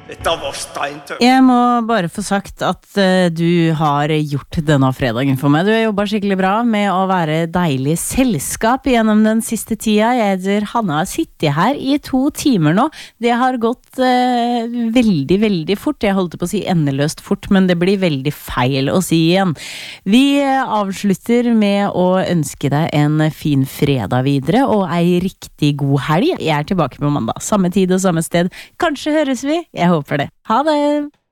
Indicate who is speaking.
Speaker 1: Dette var steintøft.
Speaker 2: Jeg må bare få sagt at du har gjort denne fredagen for meg. Du har jobbet skikkelig bra med å være deilig selskap gjennom den siste tida. Jeg heter Hanna, har sittet her i 2 timer nå. Det har gått veldig, veldig fort. Jeg holdt på å si endeløst fort, men det blir veldig feil å si igjen. Vi avslutter med å ønske deg en fin fredag videre, og ei riktig god helg. Jeg er tilbake på mandag, samme tid og samme sted. Kanskje høres vi? Jeg håper det. Ha det!